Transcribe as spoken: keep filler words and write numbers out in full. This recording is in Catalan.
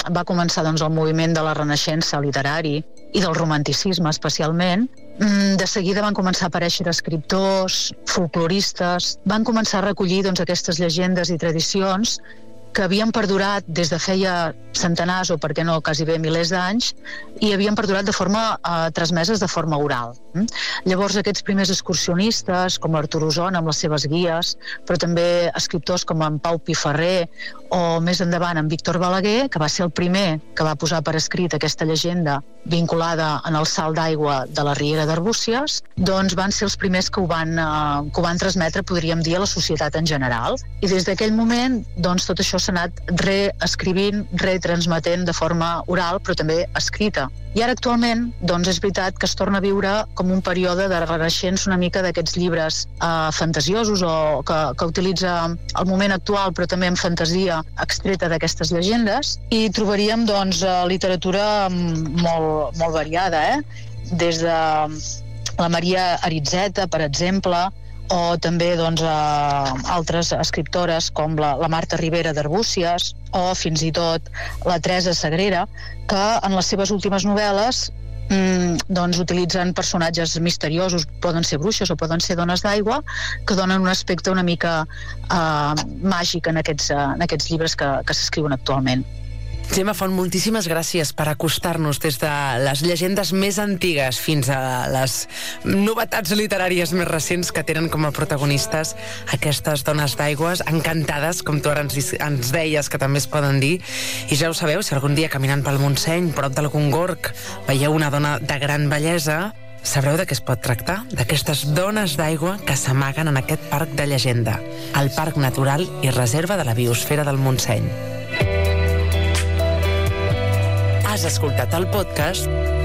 va començar doncs, el moviment de la Renaixença literari i del romanticisme especialment, de seguida van començar a aparèixer escriptors, folcloristes, van començar a recollir doncs, aquestes llegendes i tradicions que havien perdurat des de feia centenars o, per què no, quasi bé milers d'anys, i havien perdurat de forma eh, transmeses de forma oral. Mm? Llavors, aquests primers excursionistes, com Artur Osona amb les seves guies, però també escriptors com en Pau Piferrer o més endavant en Víctor Balaguer, que va ser el primer que va posar per escrit aquesta llegenda vinculada en el salt d'aigua de la Riera d'Arbúcies, doncs van ser els primers que ho van, eh, que ho van transmetre, podríem dir, a la societat en general. I des d'aquell moment, doncs, tot això s'ha anat reescrivint, retransmetent de forma oral, però també escrita. I ara actualment, doncs és veritat que es torna a viure com un període de renaixents una mica d'aquests llibres eh, fantasiosos o que, que utilitza el moment actual, però també en fantasia extreta d'aquestes llegendes. I trobaríem doncs literatura molt, molt variada, eh? Des de la Maria Aritzeta, per exemple, o també doncs, eh, altres escriptores com la, la Marta Ribera d'Arbúcies o fins i tot la Teresa Sagrera, que en les seves últimes novel·les mm, doncs, utilitzen personatges misteriosos, poden ser bruixes o poden ser dones d'aigua, que donen un aspecte una mica eh, màgic en aquests, en aquests llibres que, que s'escriuen actualment. Gemma Font, moltíssimes gràcies per acostar-nos des de les llegendes més antigues fins a les novetats literàries més recents que tenen com a protagonistes aquestes dones d'aigües encantades, com tu ara ens, ens deies que també es poden dir. I ja ho sabeu, si algun dia caminant pel Montseny, prop d'algun gorg, veieu una dona de gran bellesa, sabreu de què es pot tractar? D'aquestes dones d'aigua que s'amaguen en aquest parc de llegenda, el Parc Natural i Reserva de la Biosfera del Montseny. Has escoltat el podcast